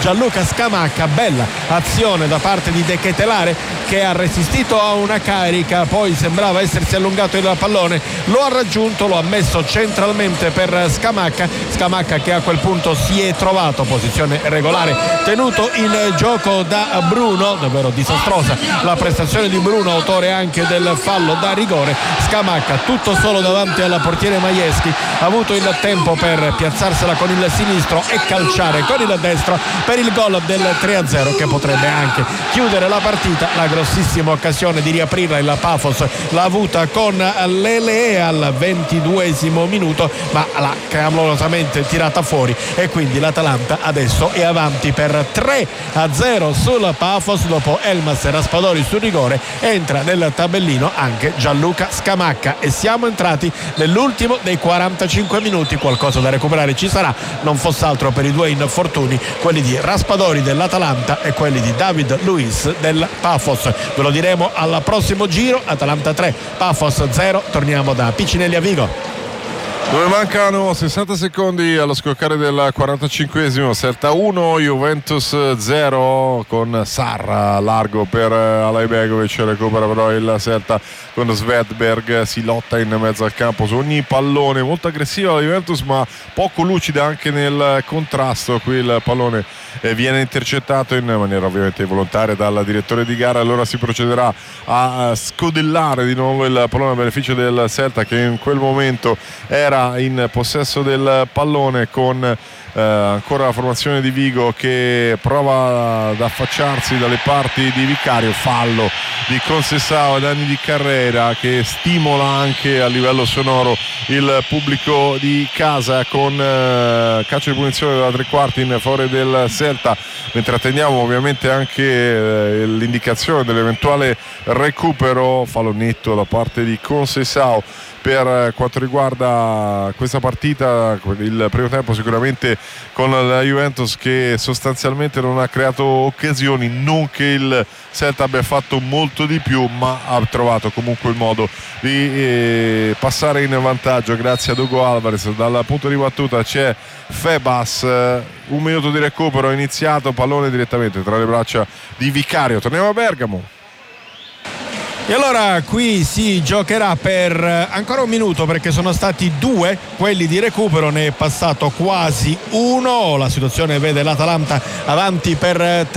Gianluca Scamacca. Bella azione da parte di De Ketelare, che ha resistito a una carica, poi sembrava essersi allungato il pallone, lo ha raggiunto, lo ha messo centralmente per Scamacca che a quel punto si è trovato posizione regolare, tenuto in gioco da Bruno. Davvero disastrosa la prestazione di Bruno, autore anche del fallo da rigore. Scamacca tutto solo davanti al portiere Majewski, ha avuto il tempo per piazzarsela con il sinistro e calciare con il destro per il gol del 3-0 che potrebbe anche chiudere la partita. La grossissima occasione di riaprirla il Pafos l'ha avuta con Lele al 22esimo minuto, ma l'ha clamorosamente tirata fuori e quindi l'Atalanta adesso è avanti per 3-0 sul Pafos. Dopo Elmas e Raspadori sul rigore entra nel tabellino anche Gianluca Scamacca e siamo entrati nell'ultimo dei 45 minuti. Qualcosa da recuperare ci sarà, non fosse altro per i due infortuni, quelli di Raspadori dell'Atalanta e quelli di David Luiz del Pafos. Ve lo diremo al prossimo giro. Atalanta 3, Pafos 0. Torniamo da Piccinelli a Vigo, dove mancano 60 secondi allo scoccare del 45esimo. Celta 1, Juventus 0, con Sarra largo per Alajbegovic, recupera però il Celta con Svedberg, si lotta in mezzo al campo su ogni pallone, molto aggressiva la Juventus ma poco lucida anche nel contrasto. Qui il pallone viene intercettato in maniera ovviamente volontaria dal direttore di gara, allora si procederà a scodellare di nuovo il pallone a beneficio del Celta, che in quel momento era in possesso del pallone, con ancora la formazione di Vigo che prova ad affacciarsi dalle parti di Vicario. Fallo di Conceição ai danni di Carrera, che stimola anche a livello sonoro il pubblico di casa, con calcio di punizione da tre quarti in favore del Celta, mentre attendiamo ovviamente anche l'indicazione dell'eventuale recupero. Fallo netto da parte di Conceição. Per quanto riguarda questa partita, il primo tempo sicuramente con la Juventus che sostanzialmente non ha creato occasioni, non che il Celta abbia fatto molto di più, ma ha trovato comunque il modo di passare in vantaggio grazie ad Hugo Alvarez. Dal punto di battuta c'è Febas, un minuto di recupero iniziato, pallone direttamente tra le braccia di Vicario. Torniamo a Bergamo. E allora qui si giocherà per ancora un minuto, perché sono stati 2 quelli di recupero, ne è passato quasi uno. La situazione vede l'Atalanta avanti per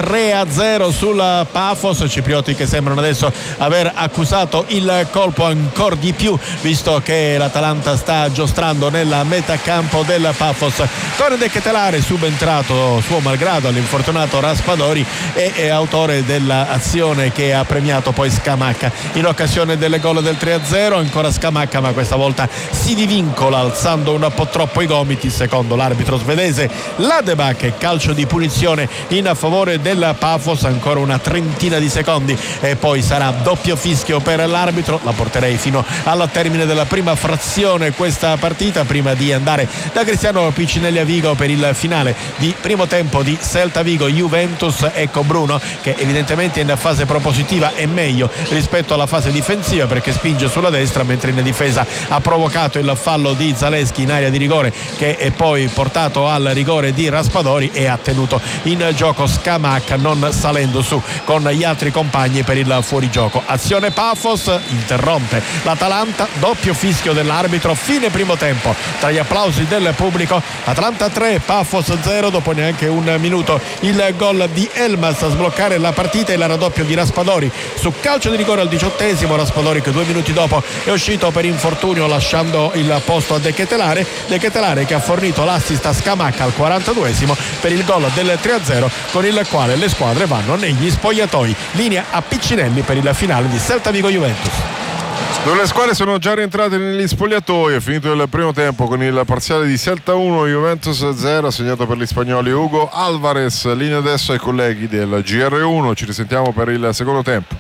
3-0 sul Pafos. Ciprioti che sembrano adesso aver accusato il colpo ancora di più, visto che l'Atalanta sta giostrando nella metà campo del Pafos, con De Ketelare subentrato suo malgrado all'infortunato Raspadori, e è autore dell'azione che ha premiato poi Scamacca in occasione del gol del 3-0. Ancora Scamacca, ma questa volta si divincola alzando un po' troppo i gomiti, secondo l'arbitro svedese Ladebach. Calcio di punizione in favore del Pafos, ancora una trentina di secondi e poi sarà doppio fischio per l'arbitro. La porterei fino al termine della prima frazione questa partita, prima di andare da Cristiano Piccinelli a Vigo per il finale di primo tempo di Celta Vigo Juventus. Ecco Bruno che evidentemente in fase propositiva è meglio rispetto alla fase difensiva, perché spinge sulla destra, mentre in difesa ha provocato il fallo di Zalewski in area di rigore, che è poi portato al rigore di Raspadori, e ha tenuto in gioco Scamacca, non salendo su con gli altri compagni per il fuorigioco. Azione Pafos, interrompe l'Atalanta, doppio fischio dell'arbitro, fine primo tempo tra gli applausi del pubblico. Atalanta 3, Pafos 0. Dopo neanche un minuto il gol di Elmas a sbloccare la partita e il raddoppio di Raspadori su calcio di rigore al 18esimo. Raspadori che 2 minuti dopo è uscito per infortunio, lasciando il posto a De Ketelare che ha fornito l'assist a Scamacca al 42esimo per il gol del 3-0, con il quale le squadre vanno negli spogliatoi. Linea a Piccinelli per il finale di Celta Vigo Juventus, dove le squadre sono già rientrate negli spogliatoi. È finito il primo tempo con il parziale di Celta 1 Juventus 0, segnato per gli spagnoli Hugo Alvarez. Linea adesso ai colleghi del GR1, ci risentiamo per il secondo tempo.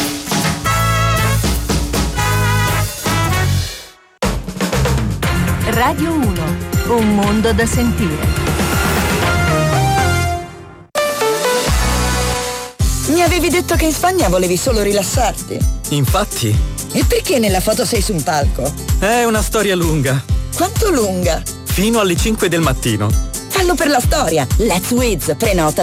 Radio 1, un mondo da sentire. Mi avevi detto che in Spagna volevi solo rilassarti. Infatti. E perché nella foto sei su un palco? È una storia lunga. Quanto lunga? Fino alle 5 del mattino. Fallo per la storia. Let's Wiz, prenota